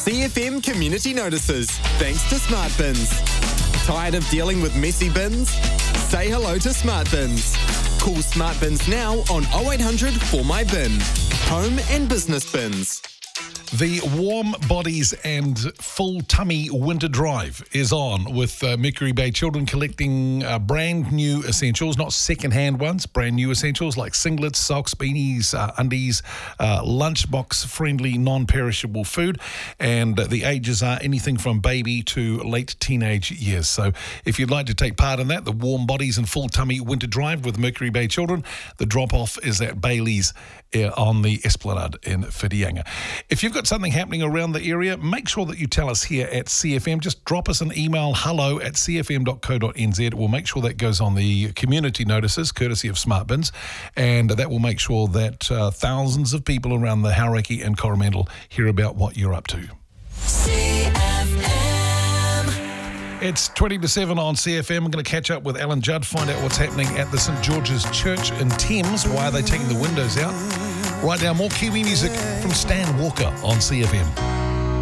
CFM community notices, thanks to Smart Bins. Tired of dealing with messy bins? Say hello to Smart Bins. Call Smart Bins now on 0800 For My Bin. Home and business bins. The Warm Bodies and Full Tummy Winter Drive is on with Mercury Bay Children collecting brand new essentials, not second-hand ones, brand new essentials like singlets, socks, beanies, undies, lunchbox-friendly, non-perishable food. And the ages are anything from baby to late teenage years. So if you'd like to take part in that, the Warm Bodies and Full Tummy Winter Drive with Mercury Bay Children, the drop-off is at Bailey's on the Esplanade in Whitianga. If you've got something happening around the area, make sure that you tell us here at CFM. Just drop us an email, hello@cfm.co.nz. We'll make sure that goes on the community notices, courtesy of Smart Bins, and that will make sure that thousands of people around the Hauraki and Coromandel hear about what you're up to. It's 20 to 7 on CFM. I'm going to catch up with Alan Judd, find out what's happening at the St George's Church in Thames. Why are they taking the windows out? Right now, more Kiwi music from Stan Walker on CFM.